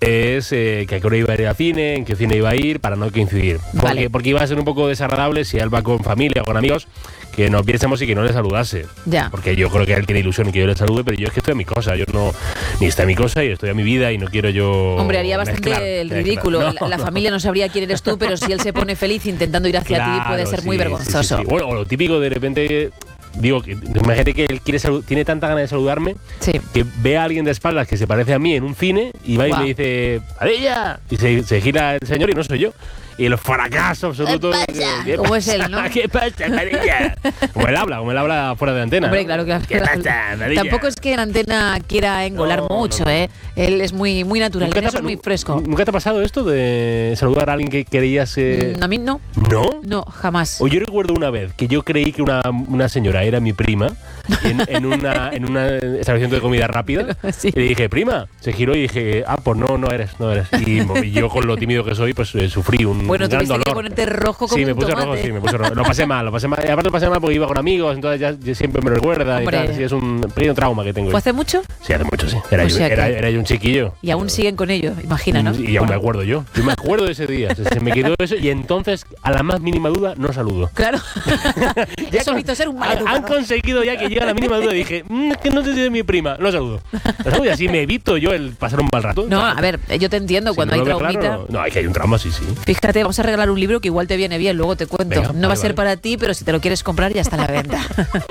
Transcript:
es que a qué hora iba a ir al cine, en qué cine iba a ir, para no coincidir. Porque iba a ser un poco desagradable si él va con familia o con amigos, que nos viésemos y que no le saludase. Ya. Porque yo creo que él tiene ilusión en que yo le salude, pero yo es que estoy a mi cosa. Yo no, ni estoy a mi cosa y estoy a mi vida y no quiero yo. Hombre, haría bastante el ridículo. No. La familia no sabría quién eres tú, pero si él se pone feliz intentando ir hacia ti, puede ser muy vergonzoso. Sí. Bueno, o lo típico de repente. Digo, imagínate que él tiene tanta ganas de saludarme que ve a alguien de espaldas que se parece a mí en un cine y va y me dice ¡Adilla! Y se gira el señor y no soy yo. Y el fracaso absoluto. ¿Cómo es él, no? ¿Qué pasa, María? Como él habla fuera de antena. Hombre, claro que ¿Qué pasa, María? Tampoco es que en antena quiera engolar mucho, ¿eh? Él es muy natural, es muy fresco. ¿Nunca te ha pasado esto de saludar a alguín que creías? A mí no. ¿No? No, jamás. O yo recuerdo una vez que yo creí que una señora era mi prima en una establecimiento de comida rápida. Sí. Y le dije, prima. Se giró y dije, pues no eres. Y yo, con lo tímido que soy, pues sufrí un gran tuviste dolor. Que ponerte rojo como me un puse tomate. rojo, me puse rojo. Lo pasé mal. Y aparte lo pasé mal porque iba con amigos, entonces ya siempre me recuerda. Hombre. Y tal. Sí, es un pequeño trauma que tengo. ¿Fue hace mucho? Sí, hace mucho, sí. Era yo un chiquillo. Y aún siguen con ello, imagina, ¿no? Y aún me acuerdo yo. Yo me acuerdo de ese día. Se me quedó eso y entonces, a la más mínima duda, no saludo. Claro. Ya solito ser un mal Han conseguido ya que llega la mínima duda y dije, es que no te de mi prima, no saludo. Y así me evito yo el pasar un mal rato. No, a ver, yo te entiendo cuando hay traumita. Claro, no, hay que hay un trauma, sí. Fíjate, vamos a regalar un libro que igual te viene bien, luego te cuento. Venga, no va a ser para ti, pero si te lo quieres comprar ya está a la venta.